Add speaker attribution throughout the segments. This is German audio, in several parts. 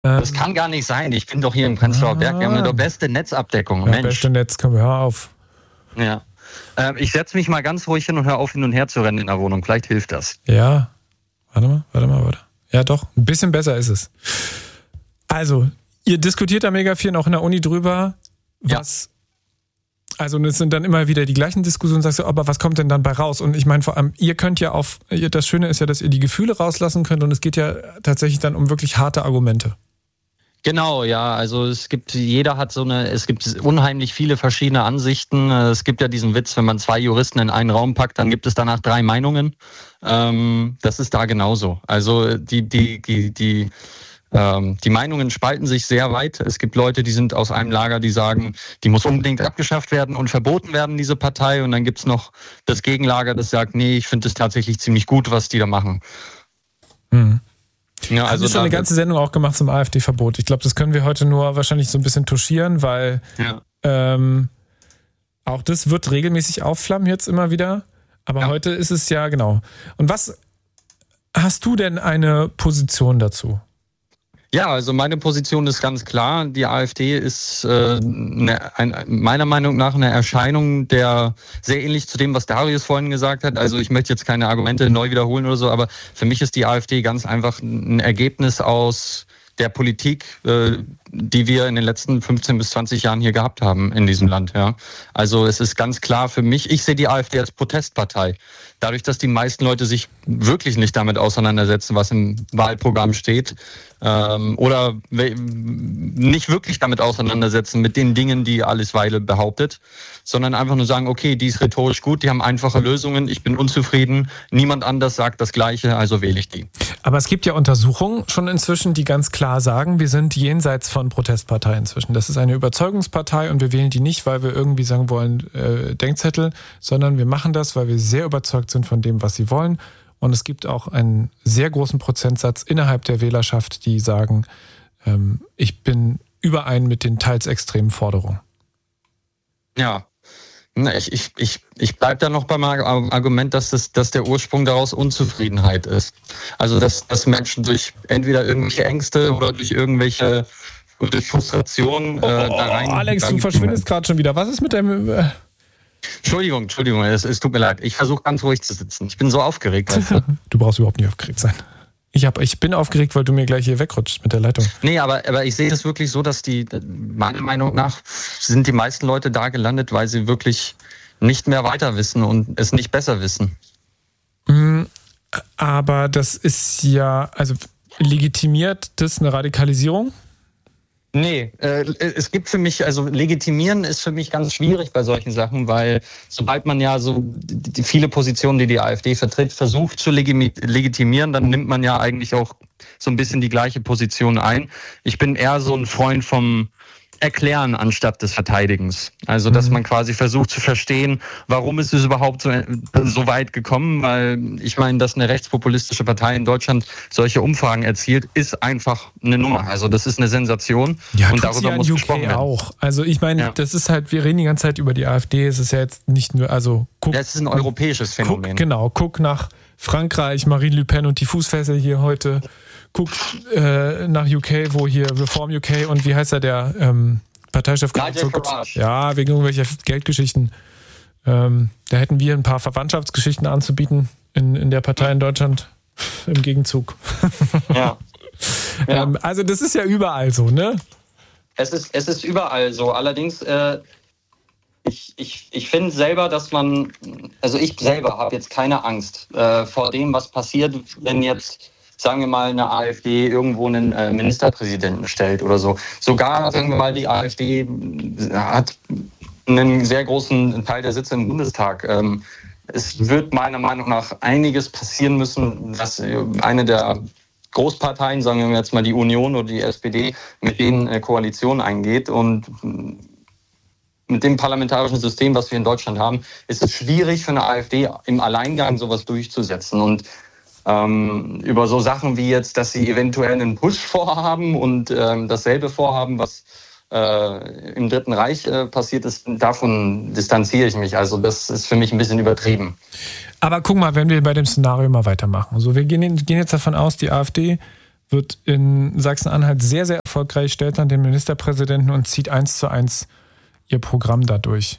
Speaker 1: Das kann gar nicht sein. Ich bin doch hier im Prenzlauer Berg. Wir haben die beste Netzabdeckung.
Speaker 2: Ja, beste Netz, komm, hör auf.
Speaker 1: Ja. Ich setze mich mal ganz ruhig hin und hör auf, hin und her zu rennen in der Wohnung. Vielleicht hilft das.
Speaker 2: Ja. Warte mal. Ja, doch. Ein bisschen besser ist es. Also, ihr diskutiert da mega viel auch in der Uni drüber. Was... Ja. Also es sind dann immer wieder die gleichen Diskussionen, sagst du, aber was kommt denn dann bei raus? Und ich meine vor allem, ihr könnt ja das Schöne ist ja, dass ihr die Gefühle rauslassen könnt und es geht ja tatsächlich dann um wirklich harte Argumente.
Speaker 1: Genau, ja, also es gibt unheimlich viele verschiedene Ansichten. Es gibt ja diesen Witz, wenn man 2 Juristen in einen Raum packt, dann gibt es danach 3 Meinungen. Das ist da genauso. Also die Meinungen spalten sich sehr weit. Es gibt Leute, die sind aus einem Lager, die sagen, die muss unbedingt abgeschafft werden und verboten werden, diese Partei. Und dann gibt's noch das Gegenlager, das sagt, nee, ich finde es tatsächlich ziemlich gut, was die da machen.
Speaker 2: Mhm. Ja, also haben wir schon eine ganze Sendung auch gemacht zum AfD-Verbot. Ich glaube, das können wir heute nur wahrscheinlich so ein bisschen touchieren, weil auch das wird regelmäßig aufflammen jetzt immer wieder. Aber heute ist es ja genau. Und was hast du denn eine Position dazu?
Speaker 1: Ja, also meine Position ist ganz klar. Die AfD ist meiner Meinung nach eine Erscheinung, der sehr ähnlich zu dem, was Darius vorhin gesagt hat. Also ich möchte jetzt keine Argumente neu wiederholen oder so, aber für mich ist die AfD ganz einfach ein Ergebnis aus der Politik, die wir in den letzten 15 bis 20 Jahren hier gehabt haben in diesem Land. Ja. Also es ist ganz klar für mich, ich sehe die AfD als Protestpartei. Dadurch, dass die meisten Leute sich wirklich nicht damit auseinandersetzen, was im Wahlprogramm steht, oder nicht wirklich damit auseinandersetzen mit den Dingen, die Alice Weidel behauptet, sondern einfach nur sagen, okay, die ist rhetorisch gut, die haben einfache Lösungen, ich bin unzufrieden, niemand anders sagt das Gleiche, also wähle ich die.
Speaker 2: Aber es gibt ja Untersuchungen schon inzwischen, die ganz klar sagen, wir sind jenseits von Protestpartei inzwischen. Das ist eine Überzeugungspartei und wir wählen die nicht, weil wir irgendwie sagen wollen, Denkzettel, sondern wir machen das, weil wir sehr überzeugt sind von dem, was sie wollen. Und es gibt auch einen sehr großen Prozentsatz innerhalb der Wählerschaft, die sagen, ich bin überein mit den teils extremen Forderungen.
Speaker 1: Ja, ich bleibe da noch beim Argument, dass der Ursprung daraus Unzufriedenheit ist. Also dass Menschen durch entweder irgendwelche Ängste oder durch Frustration da rein...
Speaker 2: Alex, du verschwindest gerade schon wieder. Was ist mit deinem...
Speaker 1: Entschuldigung, es tut mir leid. Ich versuche ganz ruhig zu sitzen. Ich bin so aufgeregt. Weißt du?
Speaker 2: Du brauchst überhaupt nicht aufgeregt sein. Ich bin aufgeregt, weil du mir gleich hier wegrutschst mit der Leitung.
Speaker 1: Nee, aber ich sehe es wirklich so, dass meiner Meinung nach sind die meisten Leute da gelandet, weil sie wirklich nicht mehr weiter wissen und es nicht besser wissen.
Speaker 2: Aber das ist ja, also legitimiert das eine Radikalisierung?
Speaker 1: Nee, es gibt für mich, also legitimieren ist für mich ganz schwierig bei solchen Sachen, weil sobald man ja so die viele Positionen, die AfD vertritt, versucht zu legitimieren, dann nimmt man ja eigentlich auch so ein bisschen die gleiche Position ein. Ich bin eher so ein Freund vom Erklären anstatt des Verteidigens. Also, dass man quasi versucht zu verstehen, warum ist es überhaupt so weit gekommen, weil ich meine, dass eine rechtspopulistische Partei in Deutschland solche Umfragen erzielt, ist einfach eine Nummer. Also, das ist eine Sensation
Speaker 2: ja,
Speaker 1: und darüber muss gesprochen werden.
Speaker 2: Auch. Also, ich meine, das ist halt, wir reden die ganze Zeit über die AfD, es ist ja jetzt nicht nur, also guck.
Speaker 1: Das ist ein europäisches Phänomen.
Speaker 2: Guck nach Frankreich, Marine Le Pen und die Fußfessel hier heute. Guck nach UK, wo hier Reform UK und wie heißt er, der Parteichef? Ja, wegen irgendwelcher Geldgeschichten. Da hätten wir ein paar Verwandtschaftsgeschichten anzubieten in der Partei in Deutschland im Gegenzug.
Speaker 1: Ja.
Speaker 2: Also das ist ja überall so, ne?
Speaker 1: Es ist überall so. Allerdings, ich finde selber, dass man, also ich selber habe jetzt keine Angst vor dem, was passiert, wenn jetzt, sagen wir mal, eine AfD irgendwo einen Ministerpräsidenten stellt oder so. Sogar, sagen wir mal, die AfD hat einen sehr großen Teil der Sitze im Bundestag. Es wird meiner Meinung nach einiges passieren müssen, dass eine der Großparteien, sagen wir jetzt mal die Union oder die SPD, mit denen eine Koalition eingeht. Und mit dem parlamentarischen System, was wir in Deutschland haben, ist es schwierig für eine AfD im Alleingang sowas durchzusetzen. Und über so Sachen wie jetzt, dass sie eventuell einen Push vorhaben und dasselbe vorhaben, was im Dritten Reich passiert ist, davon distanziere ich mich. Also das ist für mich ein bisschen übertrieben.
Speaker 2: Aber guck mal, wenn wir bei dem Szenario mal weitermachen. Also wir gehen jetzt davon aus, die AfD wird in Sachsen-Anhalt sehr, sehr erfolgreich, stellt dann den Ministerpräsidenten und zieht 1:1 ihr Programm dadurch.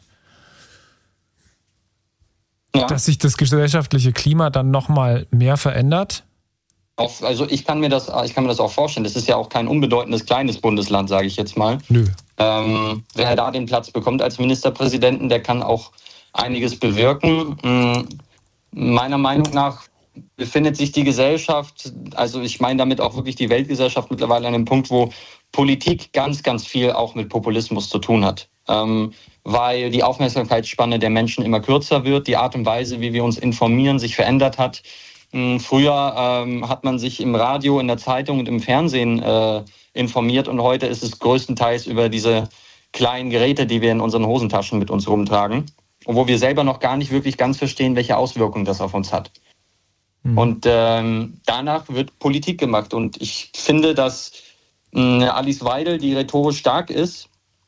Speaker 2: Ja. Dass sich das gesellschaftliche Klima dann nochmal mehr verändert?
Speaker 1: Also ich kann mir das auch vorstellen. Das ist ja auch kein unbedeutendes kleines Bundesland, sage ich jetzt mal.
Speaker 2: Nö.
Speaker 1: Wer da den Platz bekommt als Ministerpräsidenten, der kann auch einiges bewirken. Meiner Meinung nach befindet sich die Gesellschaft, also ich meine damit auch wirklich die Weltgesellschaft mittlerweile an einem Punkt, wo Politik ganz, ganz viel auch mit Populismus zu tun hat. Weil die Aufmerksamkeitsspanne der Menschen immer kürzer wird, die Art und Weise, wie wir uns informieren, sich verändert hat. Früher hat man sich im Radio, in der Zeitung und im Fernsehen informiert und heute ist es größtenteils über diese kleinen Geräte, die wir in unseren Hosentaschen mit uns rumtragen, wo wir selber noch gar nicht wirklich ganz verstehen, welche Auswirkungen das auf uns hat. Und danach wird Politik gemacht. Und ich finde, dass Alice Weidel, die rhetorisch stark ist,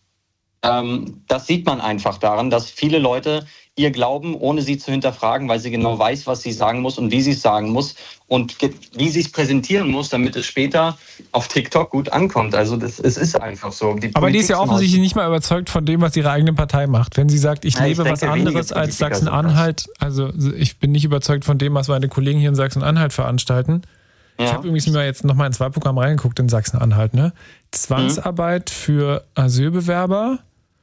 Speaker 1: das sieht man einfach daran, dass viele Leute ihr glauben, ohne sie zu hinterfragen, weil sie genau weiß, was sie sagen muss und wie sie es sagen muss und wie sie es präsentieren muss, damit es später auf TikTok gut ankommt. Also es ist einfach so.
Speaker 2: Aber die ist ja offensichtlich nicht mal überzeugt von dem, was ihre eigene Partei macht. Wenn sie sagt, ich lebe was anderes als Sachsen-Anhalt, also ich bin nicht überzeugt von dem, was meine Kollegen hier in Sachsen-Anhalt veranstalten. Ja. Ich habe übrigens mir jetzt nochmal ins Wahlprogramm reingeguckt in Sachsen-Anhalt. Ne? Zwangsarbeit für Asylbewerber,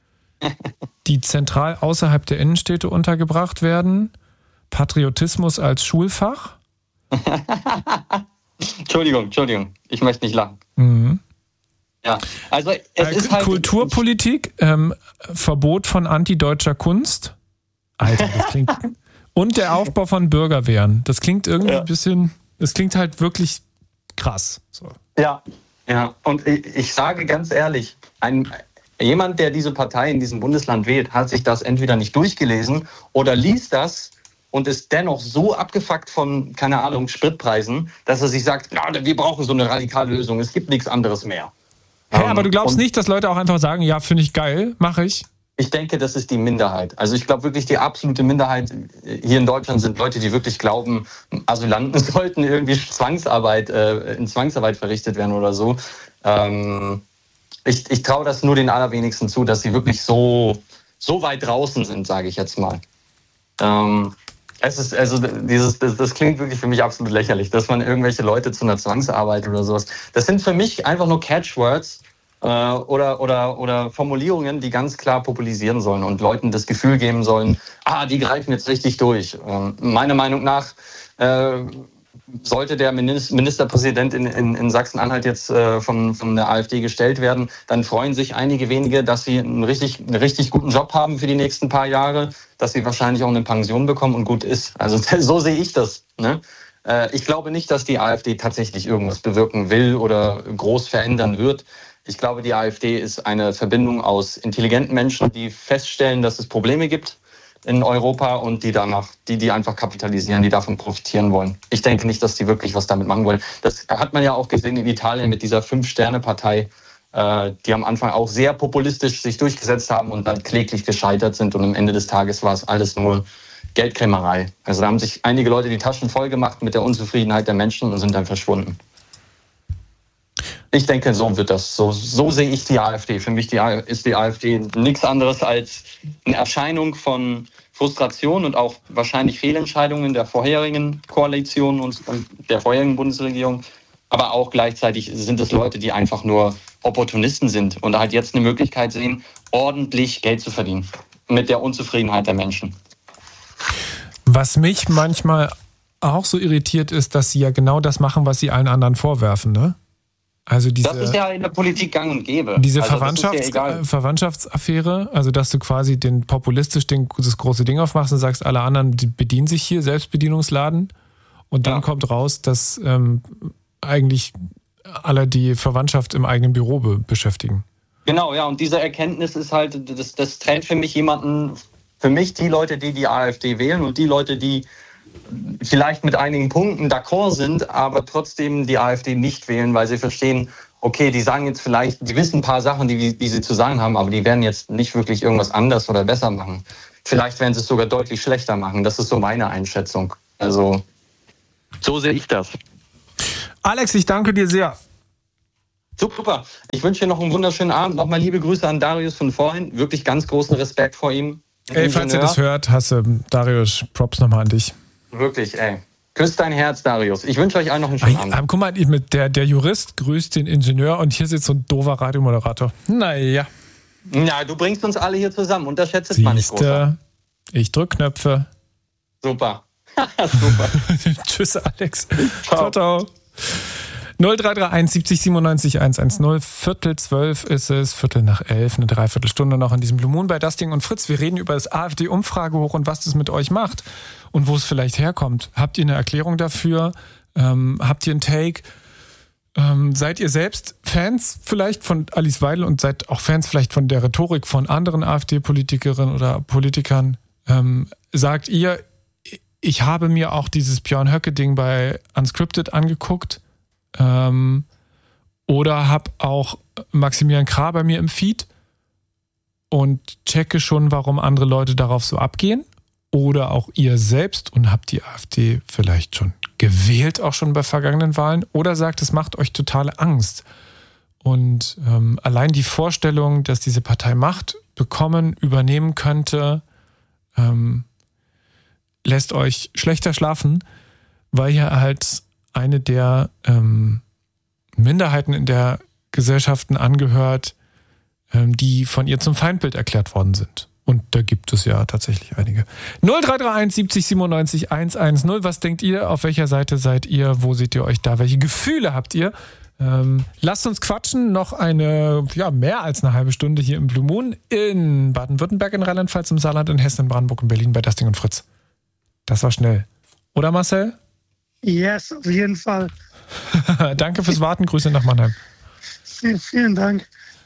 Speaker 2: die zentral außerhalb der Innenstädte untergebracht werden, Patriotismus als Schulfach.
Speaker 1: Entschuldigung, ich möchte nicht lachen. Mhm. Ja, also es ist halt
Speaker 2: Kulturpolitik, Verbot von antideutscher Kunst. Alter, das klingt. Und der Aufbau von Bürgerwehren. Das klingt irgendwie ein bisschen. Es klingt halt wirklich krass. So.
Speaker 1: Ja. Und ich sage ganz ehrlich, jemand, der diese Partei in diesem Bundesland wählt, hat sich das entweder nicht durchgelesen oder liest das und ist dennoch so abgefuckt von, keine Ahnung, Spritpreisen, dass er sich sagt, ja, wir brauchen so eine radikale Lösung, es gibt nichts anderes mehr.
Speaker 2: Hä, aber du glaubst nicht, dass Leute auch einfach sagen, ja, finde ich geil, mache ich?
Speaker 1: Ich denke, das ist die Minderheit. Also ich glaube wirklich, die absolute Minderheit hier in Deutschland sind Leute, die wirklich glauben, Asylanten sollten irgendwie in Zwangsarbeit verrichtet werden oder so. Ich traue das nur den allerwenigsten zu, dass sie wirklich so weit draußen sind, sage ich jetzt mal. Das klingt wirklich für mich absolut lächerlich, dass man irgendwelche Leute zu einer Zwangsarbeit oder sowas. Das sind für mich einfach nur Catchwords oder Formulierungen, die ganz klar populisieren sollen und Leuten das Gefühl geben sollen, die greifen jetzt richtig durch. Meiner Meinung nach sollte der Ministerpräsident in Sachsen-Anhalt jetzt von der AfD gestellt werden, dann freuen sich einige wenige, dass sie einen richtig guten Job haben für die nächsten paar Jahre, dass sie wahrscheinlich auch eine Pension bekommen und gut ist. Also so sehe ich das. Ne? Ich glaube nicht, dass die AfD tatsächlich irgendwas bewirken will oder groß verändern wird. Ich glaube, die AfD ist eine Verbindung aus intelligenten Menschen, die feststellen, dass es Probleme gibt in Europa und die einfach kapitalisieren, die davon profitieren wollen. Ich denke nicht, dass die wirklich was damit machen wollen. Das hat man ja auch gesehen in Italien mit dieser 5-Sterne-Partei, die am Anfang auch sehr populistisch sich durchgesetzt haben und dann kläglich gescheitert sind und am Ende des Tages war es alles nur Geldkrämerei. Also da haben sich einige Leute die Taschen voll gemacht mit der Unzufriedenheit der Menschen und sind dann verschwunden. Ich denke, so wird das. So sehe ich die AfD. Für mich ist die AfD nichts anderes als eine Erscheinung von Frustration und auch wahrscheinlich Fehlentscheidungen der vorherigen Koalition und der vorherigen Bundesregierung. Aber auch gleichzeitig sind es Leute, die einfach nur Opportunisten sind und halt jetzt eine Möglichkeit sehen, ordentlich Geld zu verdienen mit der Unzufriedenheit der Menschen.
Speaker 2: Was mich manchmal auch so irritiert ist, dass sie ja genau das machen, was sie allen anderen vorwerfen, ne? Also das
Speaker 1: ist ja in der Politik gang und gäbe.
Speaker 2: Diese Verwandtschaftsaffäre, also dass du quasi das große Ding aufmachst und sagst, alle anderen bedienen sich hier, Selbstbedienungsladen. Und dann kommt raus, dass eigentlich alle die Verwandtschaft im eigenen Büro beschäftigen.
Speaker 1: Genau, ja. Und diese Erkenntnis ist halt, das trennt für mich die Leute, die AfD wählen und die Leute, die vielleicht mit einigen Punkten d'accord sind, aber trotzdem die AfD nicht wählen, weil sie verstehen, okay, die sagen jetzt vielleicht, die wissen ein paar Sachen, die sie zu sagen haben, aber die werden jetzt nicht wirklich irgendwas anders oder besser machen. Vielleicht werden sie es sogar deutlich schlechter machen. Das ist so meine Einschätzung. Also, so sehe ich das.
Speaker 2: Alex, ich danke dir sehr.
Speaker 1: Super. Ich wünsche dir noch einen wunderschönen Abend. Nochmal liebe Grüße an Darius von vorhin. Wirklich ganz großen Respekt vor ihm.
Speaker 2: Ey, falls ihr das hört, Darius, Props nochmal an dich.
Speaker 1: Wirklich, ey. Küsst dein Herz, Darius. Ich wünsche euch allen noch einen schönen Abend.
Speaker 2: Guck mal, der Jurist grüßt den Ingenieur und hier sitzt so ein doofer Radiomoderator. Naja.
Speaker 1: Ja, du bringst uns alle hier zusammen. Unterschätzt es mal nicht groß.
Speaker 2: Ich drück Knöpfe.
Speaker 1: Super. Super.
Speaker 2: Tschüss, Alex. Ciao, ciao. 0331 70 97 110. 11:45 ist es, 11:15, eine Dreiviertelstunde noch in diesem Blue Moon bei Dustin und Fritz. Wir reden über das AfD-Umfragehoch und was das mit euch macht und wo es vielleicht herkommt. Habt ihr eine Erklärung dafür? Habt ihr einen Take? Seid ihr selbst Fans vielleicht von Alice Weidel und seid auch Fans vielleicht von der Rhetorik von anderen AfD-Politikerinnen oder Politikern? Sagt ihr, ich habe mir auch dieses Björn Höcke-Ding bei Unscripted angeguckt oder habe auch Maximilian Krah bei mir im Feed und checke schon, warum andere Leute darauf so abgehen? Oder auch ihr selbst und habt die AfD vielleicht schon gewählt, auch schon bei vergangenen Wahlen? Oder sagt, es macht euch totale Angst? Und allein die Vorstellung, dass diese Partei Macht bekommen, übernehmen könnte, lässt euch schlechter schlafen, weil ihr halt eine der Minderheiten in der Gesellschaften angehört, die von ihr zum Feindbild erklärt worden sind. Und da gibt es ja tatsächlich einige. 0331 70 97 110. Was denkt ihr? Auf welcher Seite seid ihr? Wo seht ihr euch da? Welche Gefühle habt ihr? Lasst uns quatschen. Noch mehr als eine halbe Stunde hier im Blue Moon in Baden-Württemberg, in Rheinland-Pfalz, im Saarland, in Hessen, in Brandenburg, in Berlin bei Dustin und Fritz. Das war schnell. Oder Marcel?
Speaker 3: Yes, auf jeden Fall.
Speaker 2: Danke fürs Warten. Grüße nach Mannheim.
Speaker 3: Vielen Dank.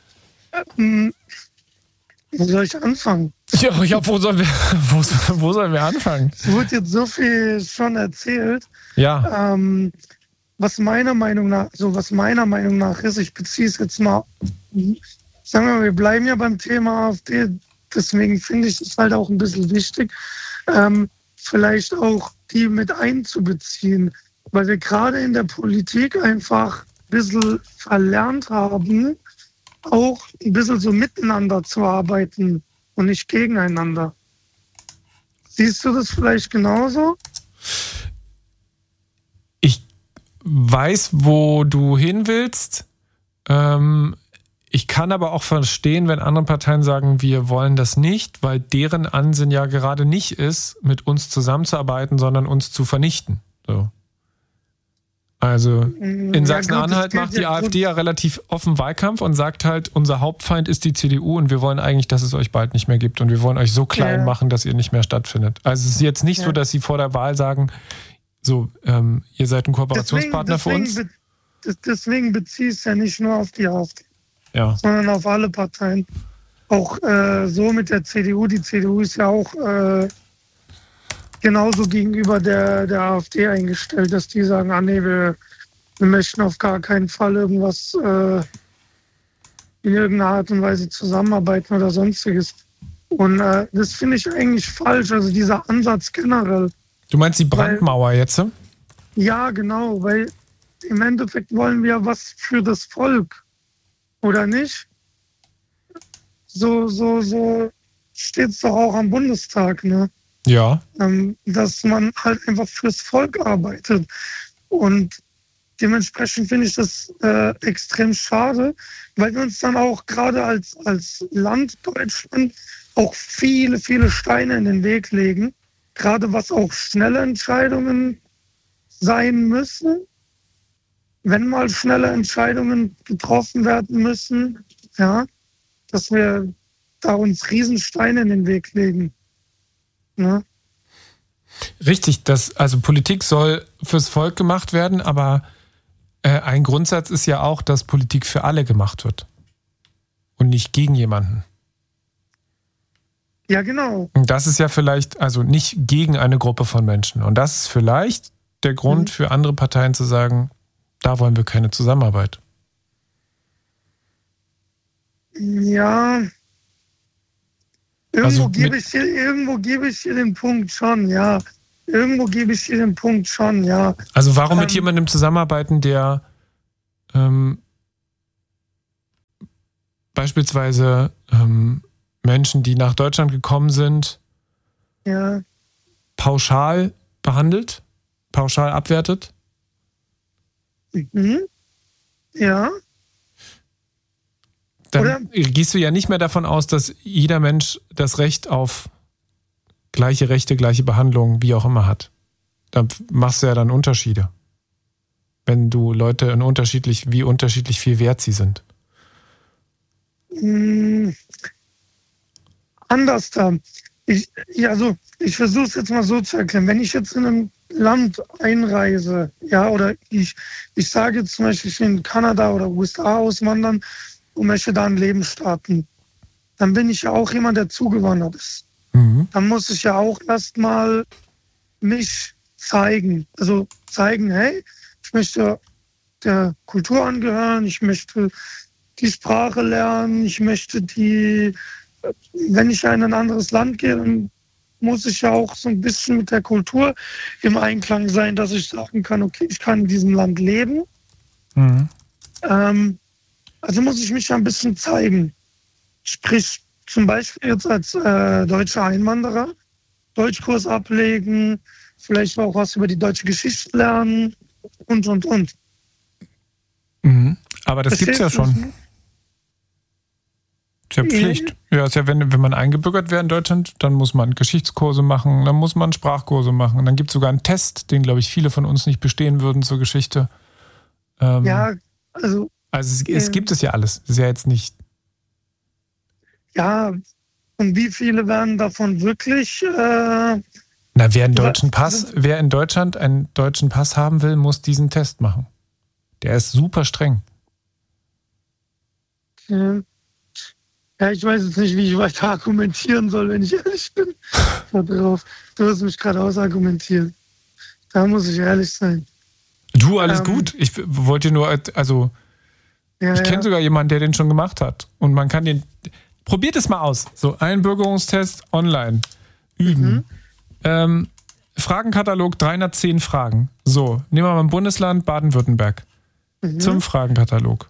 Speaker 3: Wo soll ich anfangen?
Speaker 2: Ja, wo sollen wir anfangen?
Speaker 3: Es wurde jetzt so viel schon erzählt.
Speaker 2: Ja.
Speaker 3: Was meiner Meinung nach ist, ich beziehe es jetzt mal, sagen wir mal, wir bleiben ja beim Thema AfD, deswegen finde ich es halt auch ein bisschen wichtig, vielleicht auch die mit einzubeziehen, weil wir gerade in der Politik einfach ein bisschen verlernt haben, auch ein bisschen so miteinander zu arbeiten und nicht gegeneinander. Siehst du das vielleicht genauso?
Speaker 2: Ich weiß, wo du hin willst. Ich kann aber auch verstehen, wenn andere Parteien sagen, wir wollen das nicht, weil deren Ansinnen ja gerade nicht ist, mit uns zusammenzuarbeiten, sondern uns zu vernichten. So. Also in Sachsen-Anhalt macht die AfD ja relativ offen Wahlkampf und sagt halt, unser Hauptfeind ist die CDU und wir wollen eigentlich, dass es euch bald nicht mehr gibt und wir wollen euch so klein machen, dass ihr nicht mehr stattfindet. Also es ist jetzt nicht so, dass sie vor der Wahl sagen, so, ihr seid ein Kooperationspartner für uns.
Speaker 3: Deswegen beziehe ich es ja nicht nur auf die AfD, sondern auf alle Parteien. Auch so mit der CDU. Die CDU ist ja auch genauso gegenüber der AfD eingestellt, dass die sagen, wir möchten auf gar keinen Fall irgendwas in irgendeiner Art und Weise zusammenarbeiten oder sonstiges. Und das finde ich eigentlich falsch, also dieser Ansatz generell.
Speaker 2: Du meinst die Brandmauer jetzt?
Speaker 3: Ja, genau, weil im Endeffekt wollen wir was für das Volk, oder nicht? So steht es doch auch am Bundestag, ne?
Speaker 2: Ja.
Speaker 3: Dass man halt einfach fürs Volk arbeitet. Und dementsprechend finde ich das extrem schade, weil wir uns dann auch gerade als Land Deutschland auch viele, viele Steine in den Weg legen. Gerade was auch schnelle Entscheidungen sein müssen. Wenn mal schnelle Entscheidungen getroffen werden müssen, dass wir da uns Riesensteine in den Weg legen. Ja.
Speaker 2: Richtig, also Politik soll fürs Volk gemacht werden, aber ein Grundsatz ist ja auch, dass Politik für alle gemacht wird und nicht gegen jemanden.
Speaker 3: Ja, genau.
Speaker 2: Und das ist ja vielleicht, also nicht gegen eine Gruppe von Menschen. Und das ist vielleicht der Grund für andere Parteien zu sagen, da wollen wir keine Zusammenarbeit.
Speaker 3: Ja, irgendwo gebe ich hier den Punkt schon, ja. irgendwo gebe ich dir den Punkt schon, ja.
Speaker 2: Also warum mit jemandem zusammenarbeiten, der beispielsweise Menschen, die nach Deutschland gekommen sind, pauschal behandelt, pauschal abwertet?
Speaker 3: Mhm. Ja.
Speaker 2: Dann gehst du ja nicht mehr davon aus, dass jeder Mensch das Recht auf gleiche Rechte, gleiche Behandlung, wie auch immer hat. Da machst du ja dann Unterschiede. Wenn du Leute wie unterschiedlich viel wert sie sind.
Speaker 3: Anders da. Ich versuche es jetzt mal so zu erklären. Wenn ich jetzt in ein Land einreise, oder ich sage jetzt zum Beispiel, ich will in Kanada oder USA auswandern und möchte da ein Leben starten, dann bin ich ja auch jemand, der zugewandert ist. Mhm. Dann muss ich ja auch erstmal mich zeigen. Also zeigen, hey, ich möchte der Kultur angehören, ich möchte die Sprache lernen, ich möchte wenn ich in ein anderes Land gehe, dann muss ich ja auch so ein bisschen mit der Kultur im Einklang sein, dass ich sagen kann, okay, ich kann in diesem Land leben. Mhm. Also muss ich mich ja ein bisschen zeigen. Sprich, zum Beispiel jetzt als deutscher Einwanderer Deutschkurs ablegen, vielleicht auch was über die deutsche Geschichte lernen und.
Speaker 2: Mhm. Aber das gibt's ja schon. Ist ja Pflicht. Ja, ist ja, wenn man eingebürgert wäre in Deutschland, dann muss man Geschichtskurse machen, dann muss man Sprachkurse machen. Und dann gibt es sogar einen Test, den, glaube ich, viele von uns nicht bestehen würden zur Geschichte. Also es gibt es ja alles. Das ist ja jetzt nicht.
Speaker 3: Ja, und wie viele werden davon wirklich?
Speaker 2: Wer in Deutschland einen deutschen Pass haben will, muss diesen Test machen. Der ist super streng.
Speaker 3: Ja, ich weiß jetzt nicht, wie ich weiter argumentieren soll, wenn ich ehrlich bin. Du hast mich gerade ausargumentiert. Da muss ich ehrlich sein.
Speaker 2: Du, alles gut. Ich wollte nur, ich kenne sogar jemanden, der den schon gemacht hat. Und man kann probiert es mal aus. So, Einbürgerungstest online. Üben. Fragenkatalog, 310 Fragen. So, nehmen wir mal ein Bundesland Baden-Württemberg. Zum Fragenkatalog.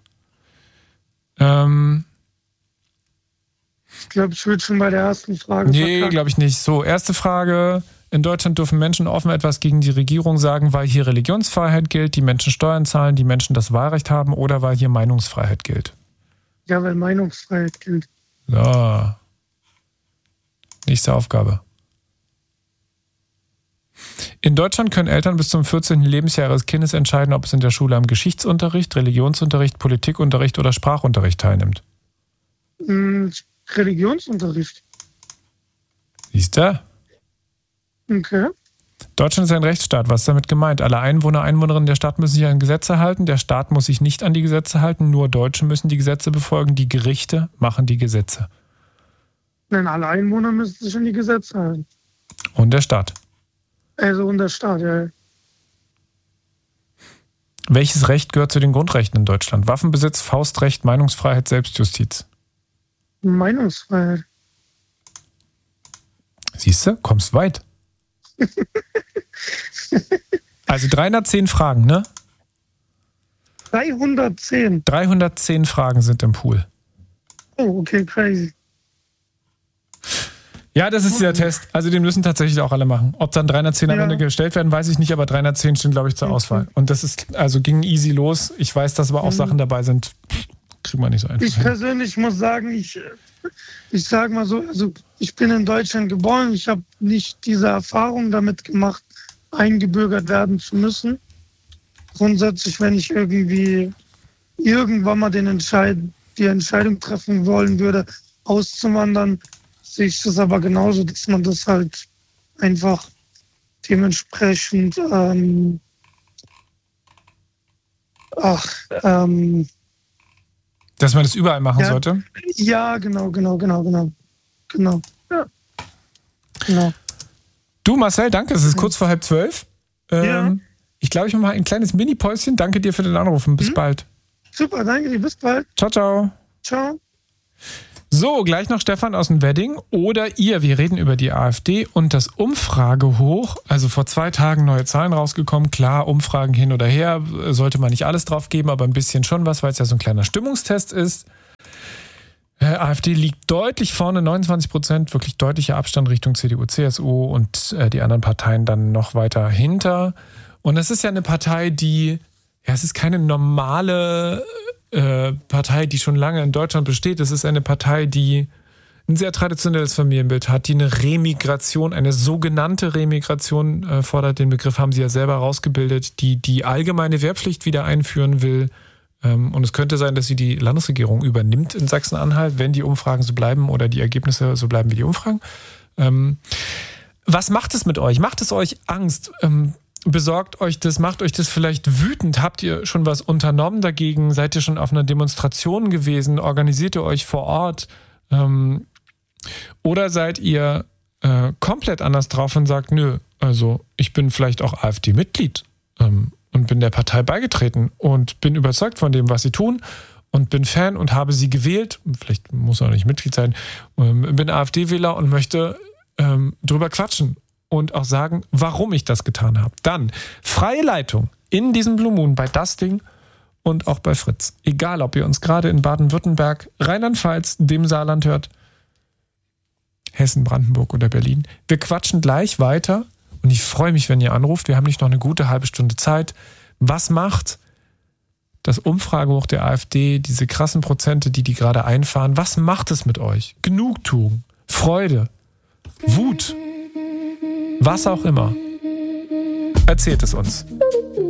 Speaker 3: Ich glaube, ich würde schon bei der ersten Frage
Speaker 2: Nee, glaube ich nicht. So, erste Frage. In Deutschland dürfen Menschen offen etwas gegen die Regierung sagen, weil hier Religionsfreiheit gilt, die Menschen Steuern zahlen, die Menschen das Wahlrecht haben oder weil hier Meinungsfreiheit gilt?
Speaker 3: Ja, weil Meinungsfreiheit gilt.
Speaker 2: So. Nächste Aufgabe. In Deutschland können Eltern bis zum 14. Lebensjahr ihres Kindes entscheiden, ob es in der Schule am Geschichtsunterricht, Religionsunterricht, Politikunterricht oder Sprachunterricht teilnimmt.
Speaker 3: Religionsunterricht.
Speaker 2: Siehst du?
Speaker 3: Okay.
Speaker 2: Deutschland ist ein Rechtsstaat. Was ist damit gemeint? Alle Einwohner, Einwohnerinnen der Stadt müssen sich an Gesetze halten. Der Staat muss sich nicht an die Gesetze halten. Nur Deutsche müssen die Gesetze befolgen. Die Gerichte machen die Gesetze.
Speaker 3: Nein, alle Einwohner müssen sich an die Gesetze halten.
Speaker 2: Und der Staat.
Speaker 3: Und der Staat, ja.
Speaker 2: Welches Recht gehört zu den Grundrechten in Deutschland? Waffenbesitz, Faustrecht, Meinungsfreiheit, Selbstjustiz.
Speaker 3: Meinungsfreiheit.
Speaker 2: Siehst du, kommst weit. Also 310 Fragen, ne?
Speaker 3: 310.
Speaker 2: 310 Fragen sind im Pool.
Speaker 3: Oh, okay, crazy.
Speaker 2: Ja, das ist dieser Test. Also den müssen tatsächlich auch alle machen. Ob dann 310 am Ende gestellt werden, weiß ich nicht, aber 310 stehen, glaube ich, zur Auswahl. Und das ist, ging easy los. Ich weiß, dass aber auch Sachen dabei sind, kriegt man nicht so einfach.
Speaker 3: Ich persönlich muss sagen, ich sage mal so, also ich bin in Deutschland geboren, ich habe nicht diese Erfahrung damit gemacht, eingebürgert werden zu müssen. Grundsätzlich, wenn ich irgendwann mal die Entscheidung treffen wollen würde, auszuwandern, sehe ich das aber genauso, dass man das halt einfach dementsprechend
Speaker 2: dass man das überall machen sollte?
Speaker 3: Ja, genau. Ja. Genau.
Speaker 2: Du, Marcel, danke. Es ist kurz vor 11:30. Ich glaube, ich mache mal ein kleines Mini-Päuschen. Danke dir für den Anruf und bis bald.
Speaker 3: Super, danke dir. Bis bald.
Speaker 2: Ciao, ciao.
Speaker 3: Ciao.
Speaker 2: So, gleich noch Stefan aus dem Wedding oder ihr. Wir reden über die AfD und das Umfragehoch. Also vor 2 Tagen neue Zahlen rausgekommen. Klar, Umfragen hin oder her, sollte man nicht alles drauf geben, aber ein bisschen schon was, weil es ja so ein kleiner Stimmungstest ist. AfD liegt deutlich vorne, 29%, wirklich deutlicher Abstand Richtung CDU, CSU und die anderen Parteien dann noch weiter hinter. Und es ist ja eine Partei, es ist keine normale Partei, die schon lange in Deutschland besteht. Es ist eine Partei, die ein sehr traditionelles Familienbild hat, die eine Remigration, eine sogenannte Remigration fordert. Den Begriff haben sie ja selber rausgebildet, die allgemeine Wehrpflicht wieder einführen will. Und es könnte sein, dass sie die Landesregierung übernimmt in Sachsen-Anhalt, wenn die Umfragen so bleiben oder die Ergebnisse so bleiben wie die Umfragen. Was macht es mit euch? Macht es euch Angst? Besorgt euch das? Macht euch das vielleicht wütend? Habt ihr schon was unternommen dagegen? Seid ihr schon auf einer Demonstration gewesen? Organisiert ihr euch vor Ort? Oder seid ihr komplett anders drauf und sagt, nö, also ich bin vielleicht auch AfD-Mitglied und bin der Partei beigetreten und bin überzeugt von dem, was sie tun und bin Fan und habe sie gewählt, vielleicht muss er auch nicht Mitglied sein, bin AfD-Wähler und möchte drüber quatschen und auch sagen, warum ich das getan habe. Dann freie Leitung in diesem Blue Moon bei Das Ding und auch bei Fritz. Egal, ob ihr uns gerade in Baden-Württemberg, Rheinland-Pfalz, dem Saarland hört, Hessen, Brandenburg oder Berlin. Wir quatschen gleich weiter. Und ich freue mich, wenn ihr anruft. Wir haben nicht noch eine gute halbe Stunde Zeit. Was macht das Umfragehoch der AfD, diese krassen Prozente, die gerade einfahren? Was macht es mit euch? Genugtuung, Freude, Wut, was auch immer. Erzählt es uns.